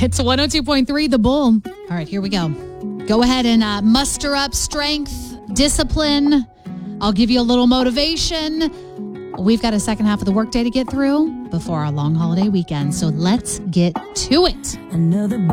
It's 102.3 The Bull. All right, here we go. Go ahead and muster up strength, discipline. I'll give you a little motivation. We've got a second half of the workday to get through before our long holiday weekend. So let's get to it. Another